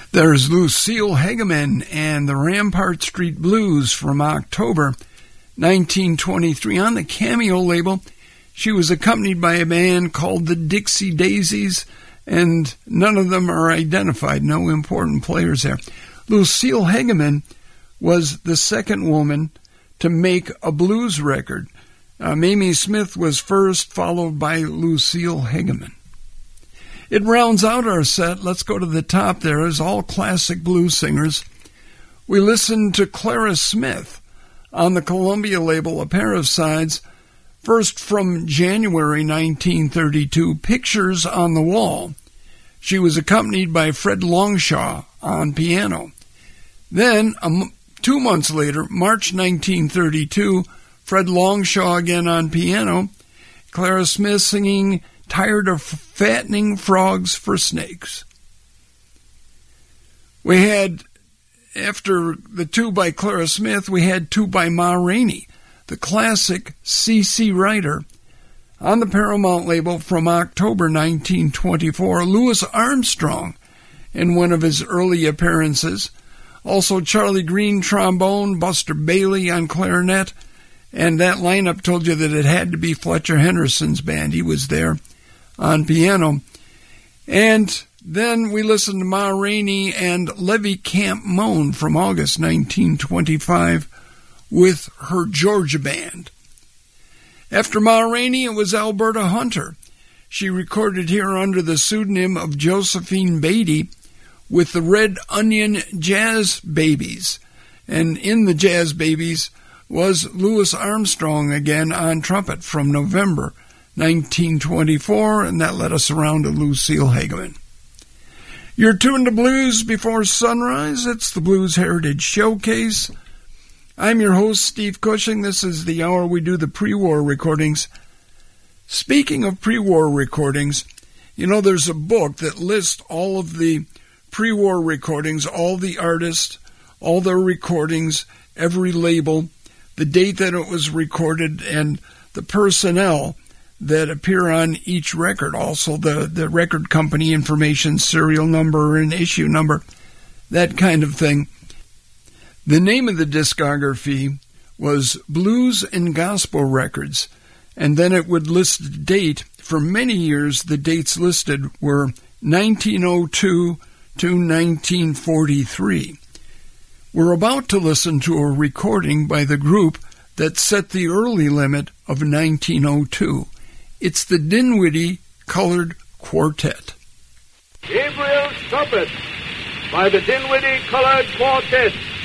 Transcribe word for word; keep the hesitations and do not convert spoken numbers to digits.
There's Lucille Hegeman and the Rampart Street Blues from October nineteen twenty-three. On the Cameo label, she was accompanied by a band called the Dixie Daisies, and none of them are identified, no important players there. Lucille Hegeman was the second woman to make a blues record. Uh, Mamie Smith was first, followed by Lucille Hegeman. It rounds out our set. Let's go to the top there. It's all classic blues singers. We listened to Clara Smith on the Columbia label, A Pair of Sides. First from January nineteen thirty-two, Pictures on the Wall. She was accompanied by Fred Longshaw on piano. Then, um, two months later, March nineteen thirty-two, Fred Longshaw again on piano. Clara Smith singing Tired of Fattening Frogs for Snakes. We had, after the two by Clara Smith, we had two by Ma Rainey, the classic C C Writer. On the Paramount label from October nineteen twenty-four, Louis Armstrong in one of his early appearances. Also Charlie Green trombone, Buster Bailey on clarinet, and that lineup told you that it had to be Fletcher Henderson's band. He was there on piano. And then we listened to Ma Rainey and Levy Camp Moan from August nineteen twenty-five with her Georgia Band. After Ma Rainey, it was Alberta Hunter. She recorded here under the pseudonym of Josephine Beatty with the Red Onion Jazz Babies. And in the Jazz Babies was Louis Armstrong again on trumpet from November nineteen twenty-four, and that led us around to Lucille Hegeman. You're tuned to Blues Before Sunrise. It's the Blues Heritage Showcase. I'm your host, Steve Cushing. This is the hour we do the pre-war recordings. Speaking of pre-war recordings, you know, there's a book that lists all of the pre-war recordings, all the artists, all their recordings, every label, the date that it was recorded, and the personnel that appear on each record. Also the, the record company information, serial number and issue number, that kind of thing. The name of the discography was Blues and Gospel Records, and then it would list the date. For many years, the dates listed were nineteen oh two to nineteen forty-three. We're about to listen to a recording by the group that set the early limit of nineteen oh two. It's the Dinwiddie Colored Quartet. Gabriel's Trumpet by the Dinwiddie Colored Quartet.